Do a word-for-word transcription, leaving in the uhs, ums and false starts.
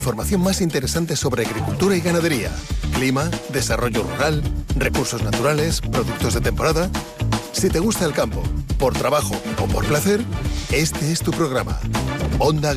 Información más interesante sobre agricultura y ganadería, clima, desarrollo rural, recursos naturales, productos de temporada. Si te gusta el campo, por trabajo o por placer, este es tu programa. Onda